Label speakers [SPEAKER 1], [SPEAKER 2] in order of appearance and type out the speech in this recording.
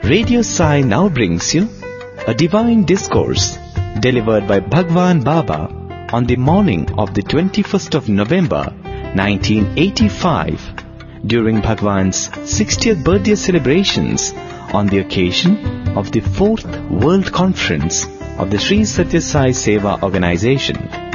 [SPEAKER 1] Radio Sai now brings you a divine discourse delivered by Bhagwan Baba on the morning of the 21st of November 1985 during Bhagwan's 60th birthday celebrations on the occasion of the 4th World Conference of the Sri Satya Sai Seva Organization.